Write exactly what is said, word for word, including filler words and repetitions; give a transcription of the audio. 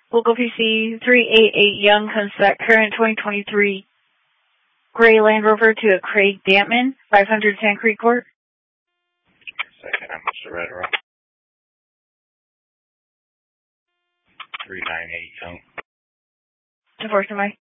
Local P C three eighty-eight Young Consett, current twenty twenty-three gray Land Rover to a Craig Dampman, five hundred Sand Creek Court. Second, I'm Mister Redrock. three ninety-eight Young. ten four, am I?